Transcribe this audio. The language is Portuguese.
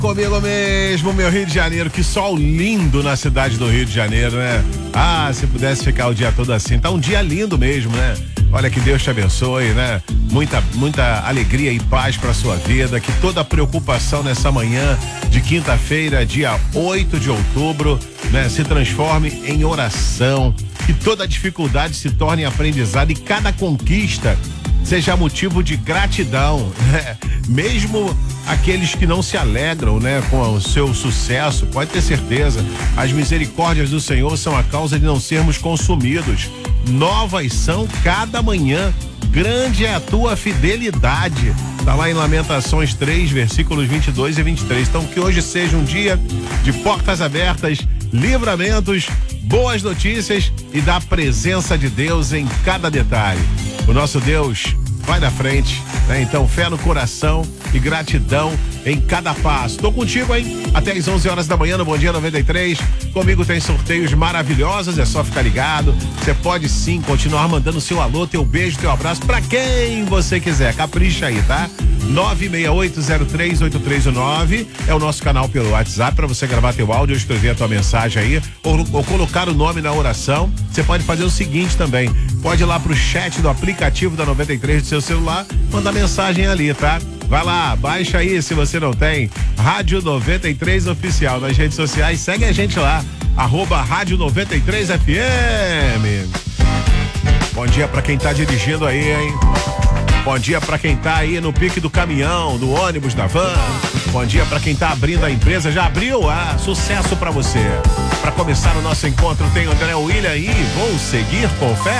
Comigo mesmo, meu Rio de Janeiro, que sol lindo na cidade do Rio de Janeiro, né? Ah, se pudesse ficar o dia todo assim, tá um dia lindo mesmo, né? Olha, que Deus te abençoe, né? Muita alegria e paz pra sua vida, que toda preocupação nessa manhã de quinta-feira, dia 8 de outubro, né? Se transforme em oração, que toda dificuldade se torne aprendizado e cada conquista seja motivo de gratidão, né? Mesmo aqueles que não se alegram, né, com o seu sucesso, pode ter certeza, as misericórdias do Senhor são a causa de não sermos consumidos. Novas são cada manhã, grande é a tua fidelidade. Tá lá em Lamentações 3, versículos 22 e 23. Então que hoje seja um dia de portas abertas, livramentos, boas notícias e da presença de Deus em cada detalhe. O nosso Deus vai na frente, né? Então fé no coração e gratidão em cada passo. Tô contigo, hein? Até às 11 horas da manhã no Bom Dia 93. Comigo tem sorteios maravilhosos, é só ficar ligado. Você pode sim continuar mandando seu alô, teu beijo, teu abraço pra quem você quiser. Capricha aí, tá? 968038319 é o nosso canal pelo WhatsApp para você gravar teu áudio ou escrever a tua mensagem aí ou colocar o nome na oração. Você pode fazer o seguinte também, pode ir lá pro chat do aplicativo da 93 do seu celular, mandar mensagem ali, tá? Vai lá, baixa aí se você não tem. Rádio 93 Oficial nas redes sociais, segue a gente lá, @Rádio 93 FM. Bom dia pra quem tá dirigindo aí, hein? Bom dia pra quem tá aí no pique do caminhão, do ônibus, da van. Bom dia pra quem tá abrindo a empresa. Já abriu? Ah, sucesso pra você. Pra começar o nosso encontro tem André William e Vou Seguir com Fé.